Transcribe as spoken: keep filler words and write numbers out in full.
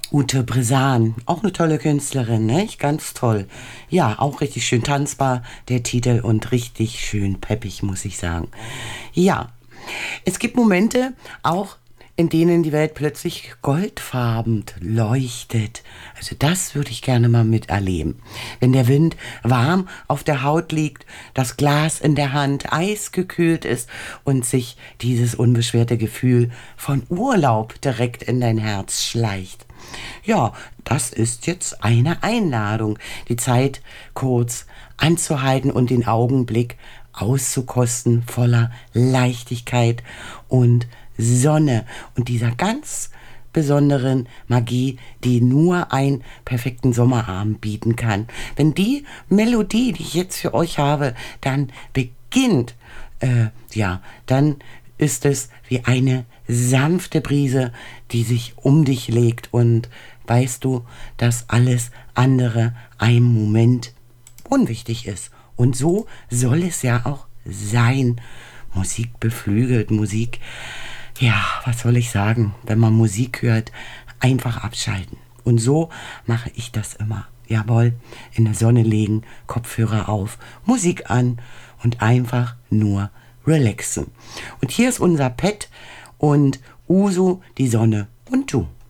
Ute Bresan, auch eine tolle Künstlerin, nicht? Ganz toll. Ja, auch richtig schön tanzbar, der Titel, und richtig schön peppig, muss ich sagen. Ja, es gibt Momente auch, in denen die Welt plötzlich goldfarben leuchtet. Also das würde ich gerne mal miterleben. Wenn der Wind warm auf der Haut liegt, das Glas in der Hand eisgekühlt ist und sich dieses unbeschwerte Gefühl von Urlaub direkt in dein Herz schleicht. Ja, das ist jetzt eine Einladung, die Zeit kurz anzuhalten und den Augenblick auszukosten voller Leichtigkeit und Sonne und dieser ganz besonderen Magie, die nur einen perfekten Sommerabend bieten kann. Wenn die Melodie, die ich jetzt für euch habe, dann beginnt, äh, ja, dann ist es wie eine sanfte Brise, die sich um dich legt, und weißt du, dass alles andere einen Moment unwichtig ist. Und so soll es ja auch sein. Musik beflügelt, Musik, ja, was soll ich sagen, wenn man Musik hört, einfach abschalten. Und so mache ich das immer. Jawohl, in der Sonne legen, Kopfhörer auf, Musik an und einfach nur relaxen. Und hier ist unser Pet und Uso, die Sonne und du.